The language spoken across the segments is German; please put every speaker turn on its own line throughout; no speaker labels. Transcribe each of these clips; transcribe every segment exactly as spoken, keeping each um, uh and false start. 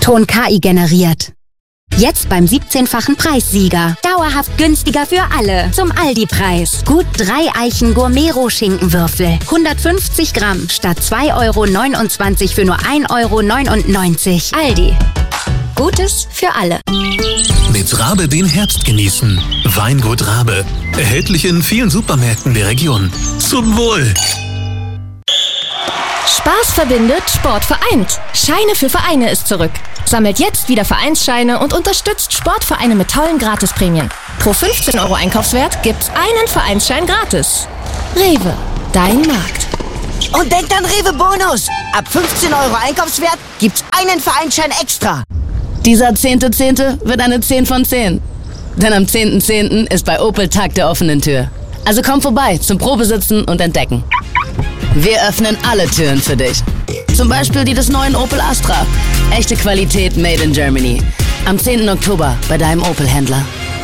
Ton K I generiert. Jetzt beim siebzehnfachen Preissieger. Dauerhaft günstiger für alle. Zum Aldi-Preis. Gut drei Eichen Gourmet-Schinkenwürfel. hundertfünfzig Gramm statt zwei Euro neunundzwanzig für nur ein Euro neunundneunzig. Aldi. Gutes für alle.
Mit Rabe den Herbst genießen. Weingut Rabe. Erhältlich in vielen Supermärkten der Region. Zum Wohl.
Spaß verbindet, Sport vereint. Scheine für Vereine ist zurück. Sammelt jetzt wieder Vereinsscheine und unterstützt Sportvereine mit tollen Gratisprämien. Pro fünfzehn Euro Einkaufswert gibt's einen Vereinsschein gratis. Rewe, dein Markt.
Und denkt an Rewe Bonus. Ab fünfzehn Euro Einkaufswert gibt's einen Vereinsschein extra.
Dieser zehnte Zehnte wird eine zehn von zehn. Denn am zehnten Zehnten ist bei Opel Tag der offenen Tür. Also komm vorbei zum Probesitzen und Entdecken. Wir öffnen alle Türen für dich. Zum Beispiel die des neuen Opel Astra. Echte Qualität made in Germany. Am zehnten Oktober bei deinem Opel-Händler.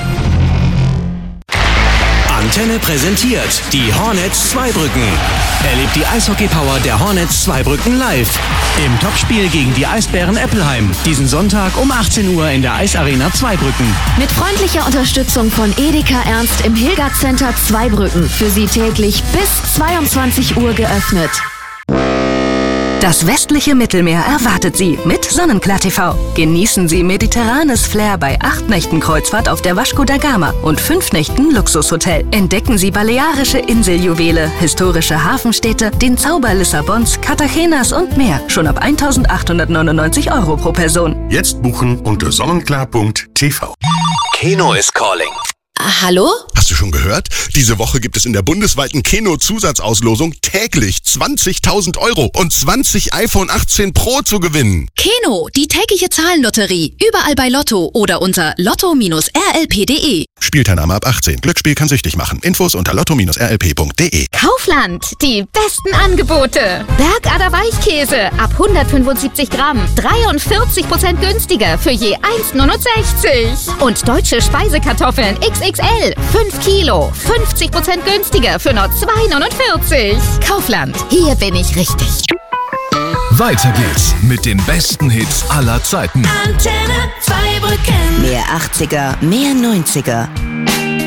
Antenne präsentiert die Hornets Zweibrücken. Erlebt die Eishockey-Power der Hornets Zweibrücken live. Im Topspiel gegen die Eisbären Eppelheim. Diesen Sonntag um achtzehn Uhr in der Eisarena Zweibrücken.
Mit freundlicher Unterstützung von Edeka Ernst im Hilgard Center Zweibrücken. Für Sie täglich bis zweiundzwanzig Uhr geöffnet.
Das westliche Mittelmeer erwartet Sie mit Sonnenklar T V. Genießen Sie mediterranes Flair bei acht Nächten Kreuzfahrt auf der Vasco da Gama und fünf Nächten Luxushotel. Entdecken Sie balearische Inseljuwele, historische Hafenstädte, den Zauber Lissabons, Cartagenas und mehr. Schon ab eintausendachthundertneunundneunzig Euro pro Person.
Jetzt buchen unter sonnenklar punkt t v.
Keno is calling.
Hallo?
Hast du schon gehört? Diese Woche gibt es in der bundesweiten Keno-Zusatzauslosung täglich zwanzigtausend Euro und zwanzig iPhone achtzehn Pro zu gewinnen.
Keno, die tägliche Zahlenlotterie. Überall bei Lotto oder unter lotto Bindestrich r l p punkt d e.
Spielteilnahme ab achtzehn. Glücksspiel kann süchtig machen. Infos unter lotto Bindestrich r l p punkt d e.
Kaufland, die besten Angebote. Bergader Weichkäse ab hundertfünfundsiebzig Gramm. dreiundvierzig Prozent günstiger für je eins neunundsechzig. Und deutsche Speisekartoffeln X X L. fünf Kilo. fünfzig Prozent günstiger für nur zwei neunundvierzig. Kaufland, hier bin ich richtig.
Weiter geht's mit den besten Hits aller Zeiten.
Antenne Zweibrücken.
Mehr achtziger, mehr neunziger.